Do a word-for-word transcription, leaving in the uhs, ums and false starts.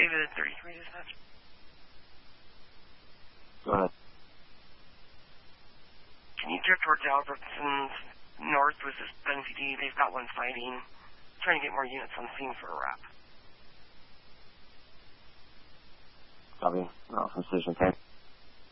David thirty-three dispatch. Go ahead. Can you drift towards Albertsons north with this N P D? They've got one fighting. Trying to get more units on scene for a wrap. Copy. Awesome, Station ten.